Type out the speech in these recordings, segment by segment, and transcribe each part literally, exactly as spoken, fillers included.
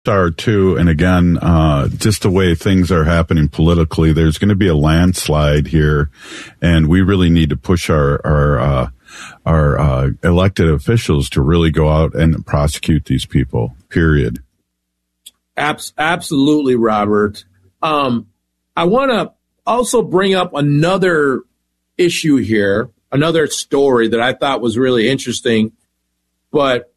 Are too, and again, uh, just the way things are happening politically, there's going to be a landslide here, and we really need to push our our uh, our uh, elected officials to really go out and prosecute these people. Period. Abs- absolutely, Robert. Um, I want to also bring up another issue here, another story that I thought was really interesting, but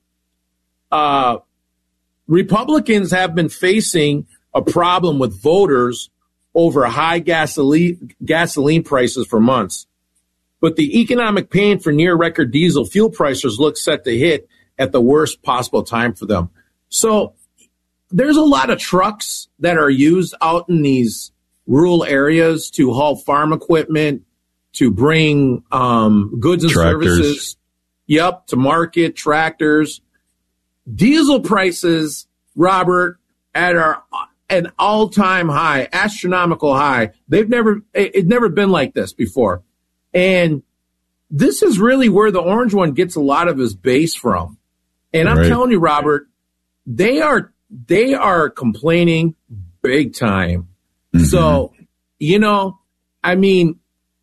uh. Republicans have been facing a problem with voters over high gasoline gasoline prices for months. But the economic pain for near record diesel fuel prices looks set to hit at the worst possible time for them. So there's a lot of trucks that are used out in these rural areas to haul farm equipment, to bring um, goods and tractors. services. Yep, to market, tractors. Diesel prices, Robert, at our an all-time high, astronomical high. They've never, it's never been like this before. And this is really where the Orange One gets a lot of his base from. And I'm right. telling you, Robert, they are, they are complaining big time. Mm-hmm. So, you know, I mean,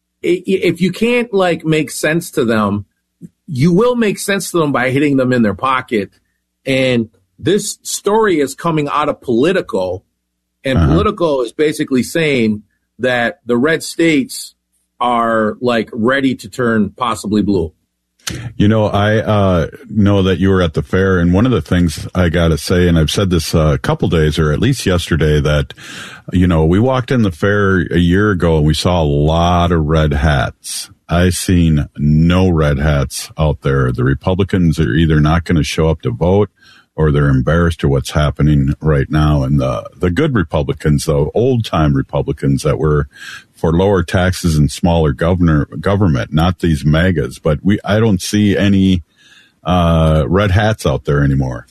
if you can't like make sense to them, you will make sense to them by hitting them in their pocket. And this story is coming out of Politico, and uh-huh. Politico is basically saying that the red states are like ready to turn possibly blue. You know, I uh, know that you were at the fair, and one of the things I got to say, and I've said this uh, a couple days, or at least yesterday, that, you know, we walked in the fair a year ago and we saw a lot of red hats. I seen no red hats out there. The Republicans are either not going to show up to vote, or they're embarrassed at what's happening right now. And the, the good Republicans, the old-time Republicans that were for lower taxes and smaller governor, government, not these megas. But we, I don't see any uh, red hats out there anymore.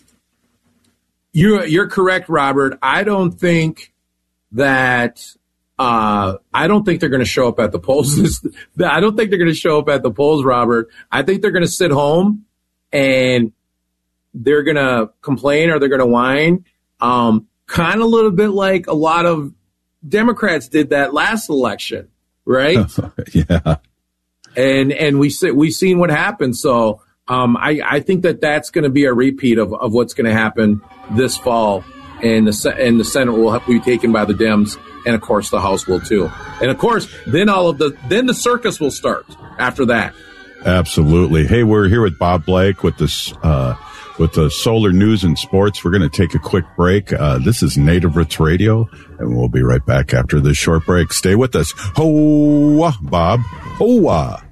You're, you're correct, Robert. I don't think that uh, I don't think they're going to show up at the polls. I don't think they're going to show up at the polls, Robert. I think they're going to sit home and they're going to complain or they're going to whine. Um, kind of a little bit like a lot of Democrats did that last election, right? Yeah. And and we we've seen what happened. So um, I, I think that that's going to be a repeat of, of what's going to happen this fall. And the, and the Senate will have to be taken by the Dems. And, of course, the House will, too. And, of course, then all of the then the circus will start after that. Absolutely. Hey, we're here with Bob Blake with this uh, with the Solar News and Sports. We're going to take a quick break. Uh, this is Native Roots Radio, and we'll be right back after this short break. Stay with us. Ho-wah, Bob. Ho-wah.